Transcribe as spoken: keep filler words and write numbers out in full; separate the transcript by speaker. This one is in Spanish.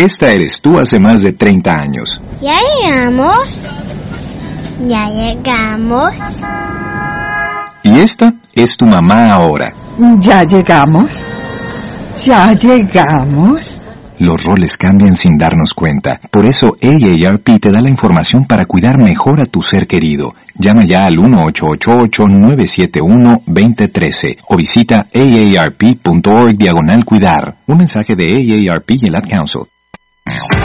Speaker 1: Esta eres tú hace más de treinta años.
Speaker 2: ¿Ya llegamos? ¿Ya llegamos?
Speaker 1: Y esta es tu mamá ahora.
Speaker 3: ¿Ya llegamos? ¿Ya llegamos?
Speaker 1: Los roles cambian sin darnos cuenta. Por eso A A R P te da la información para cuidar mejor a tu ser querido. Llama ya al uno ocho ocho ocho, nueve siete uno, dos cero uno tres o visita aarp punto org diagonal cuidar. Un mensaje de A A R P y el Ad Council.